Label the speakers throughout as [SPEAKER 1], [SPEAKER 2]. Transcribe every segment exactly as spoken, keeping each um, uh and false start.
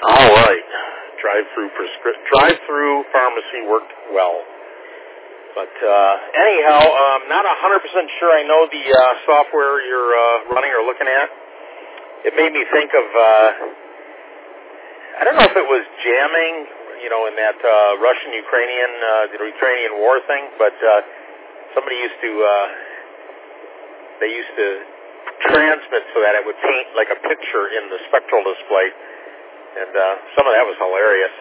[SPEAKER 1] All right. Drive-through prescri- drive-through pharmacy worked well. But uh, anyhow, I'm not one hundred percent sure I know the uh, software you're uh, running or looking at. It made me think of, uh, I don't know if it was jamming, you know, in that uh, Russian-Ukrainian, uh, the Ukrainian war thing, but uh, somebody used to, uh, they used to transmit so that it would paint like a picture in the spectral display. And uh, some of that was hilarious.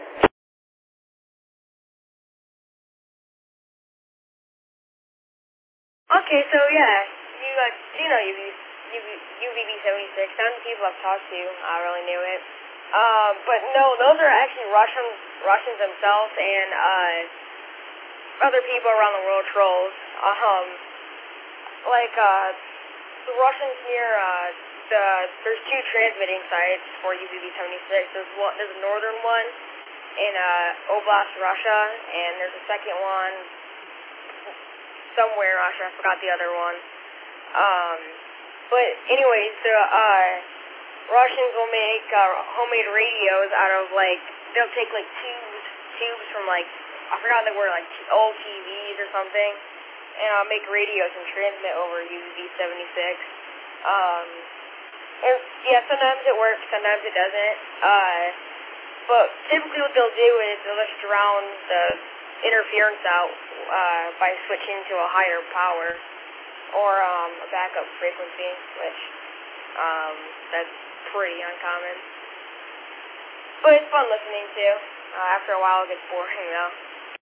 [SPEAKER 2] Okay, so yeah, you uh, do know U V B seventy-six. Some of the people I've talked to uh, really knew it. Um, but no, those are actually Russians, Russians themselves, and uh, other people around the world trolls. Um, like uh, the Russians near uh, the there's two transmitting sites for U V B seventy-six. There's one, there's a northern one in uh, Oblast, Russia, and there's a second one somewhere in Russia. I forgot the other one. Um, but anyways, the uh, Russians will make uh, homemade radios out of like they'll take like tubes, tubes from like I forgot the word like old T Vs or something, and uh, make radios and transmit over U V B seventy-six. Um, and yeah, sometimes it works, sometimes it doesn't. Uh, but typically what they'll do is they'll just drown the interference out uh, by switching to a higher power or um, a backup frequency, which um, that's pretty uncommon. But it's fun listening to. Uh, after a while it gets boring though.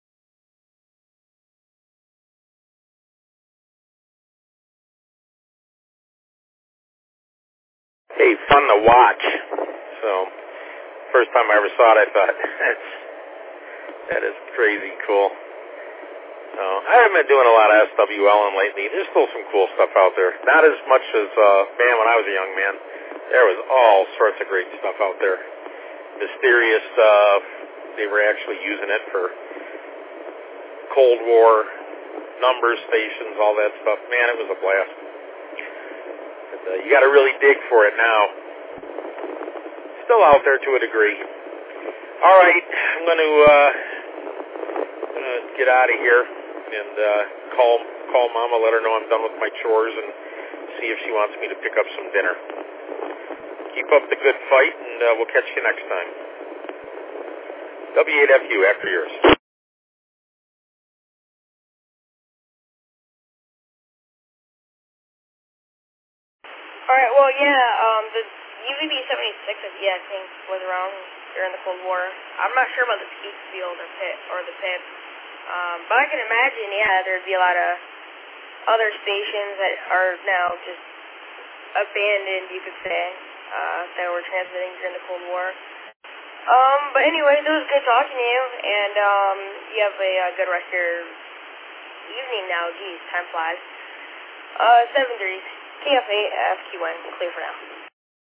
[SPEAKER 1] Hey, fun to watch. So, first time I ever saw it, I thought, that's, that is crazy cool. So, I haven't been doing a lot of S W L N lately. There's still some cool stuff out there. Not as much as, uh, man, when I was a young man. There was all sorts of great stuff out there. Mysterious, uh, they were actually using it for Cold War, number stations, all that stuff. Man, it was a blast. And, uh, you got to really dig for it now. Still out there to a degree. All right, I'm going to uh, uh, get out of here and uh, call call Mama, let her know I'm done with my chores, and see if she wants me to pick up some dinner. Keep up the good fight, and uh, we'll catch you next time. W eight F U after yours.
[SPEAKER 2] Alright, well, yeah, um, the U V B seventy-six, yeah, I think, was around during the Cold War. I'm not sure about the Peace Field or Pit, or the P I P, um, but I can imagine, yeah, there'd be a lot of other stations that are now just abandoned, you could say, uh, that were transmitting during the Cold War. Um, but anyways, it was good talking to you, and, um, you have a uh, good rest of your evening now. Geez, time flies. Uh, seven three. K F eight F Q N, clear for now.